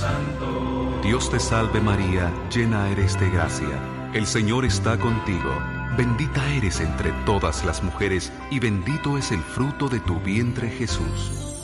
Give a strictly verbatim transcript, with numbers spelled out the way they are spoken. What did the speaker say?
Santo. Dios te salve María, llena eres de gracia. El Señor está contigo. Bendita eres entre todas las mujeres, y bendito es el fruto de tu vientre Jesús.